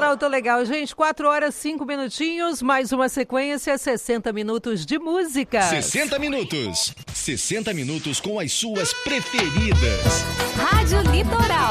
Litoral Tô Legal. Gente, 4 horas, 5 minutinhos, mais uma sequência, 60 minutos de música. 60 minutos. 60 minutos com as suas preferidas. Rádio Litoral.